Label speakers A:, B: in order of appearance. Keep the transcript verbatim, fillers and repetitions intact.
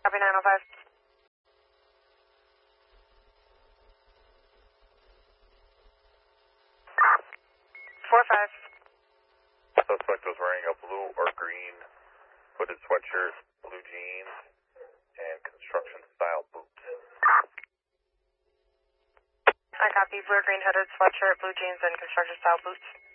A: Copy nine oh five. four five.
B: Suspect was wearing a blue or green hooded sweatshirt, blue jeans, and construction-style boots.
A: I copy blue or green hooded sweatshirt, blue jeans, and construction style boots.